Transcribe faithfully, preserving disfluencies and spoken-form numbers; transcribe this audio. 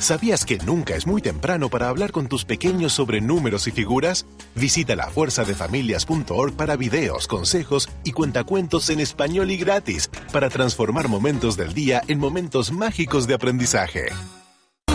¿Sabías que nunca es muy temprano para hablar con tus pequeños sobre números y figuras? Visita la fuerza de familias punto org para videos, consejos y cuentacuentos en español y gratis para transformar momentos del día en momentos mágicos de aprendizaje.